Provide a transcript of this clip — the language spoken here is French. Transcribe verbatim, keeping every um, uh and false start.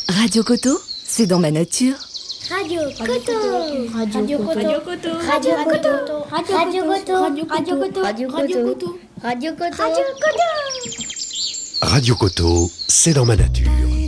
Radio Coto, c'est dans ma nature. Radio Coto. Radio Coto. Radio Coto. Radio Coto. Radio Coto. Radio Coto. Radio Coto. Radio Coto. Radio Coto, c'est dans ma nature.